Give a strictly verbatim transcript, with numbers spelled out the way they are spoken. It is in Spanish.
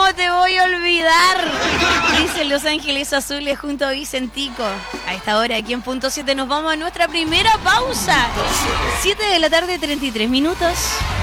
¿Cómo te voy a olvidar? Dicen Los Ángeles Azules junto a Vicentico. A esta hora, aquí en Punto siete, nos vamos a nuestra primera pausa. siete de la tarde, treinta y tres minutos.